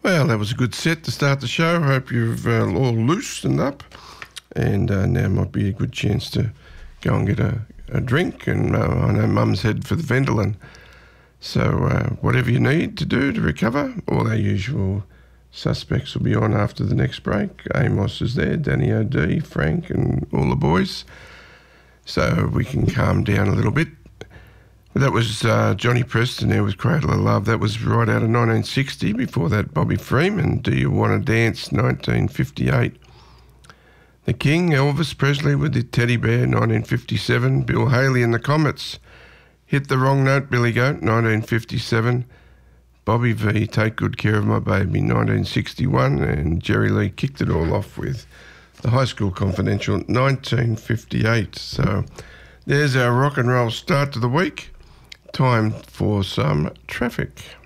Well, that was a good set to start the show. Hope you've all loosened up, and now might be a good chance to go and get a drink. And I know Mum's head for the Ventolin. So whatever you need to do to recover, all our usual suspects will be on after the next break. Amos is there, Danny O'D, Frank, and all the boys. So we can calm down a little bit. That was Johnny Preston there with Cradle of Love. That was right out of 1960. Before that, Bobby Freeman, Do You Want to Dance, 1958. The King, Elvis Presley with the Teddy Bear, 1957. Bill Haley and the Comets, Hit the Wrong Note, Billy Goat, 1957. Bobby V, Take Good Care of My Baby, 1961. And Jerry Lee kicked it all off with The High School Confidential, 1958. So there's our rock and roll start to the week. Time for some traffic.